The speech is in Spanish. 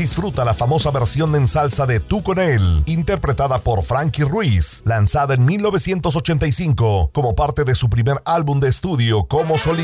Disfruta la famosa versión en salsa de Tú con él, interpretada por Frankie Ruiz, lanzada en 1985 como parte de su primer álbum de estudio como solista.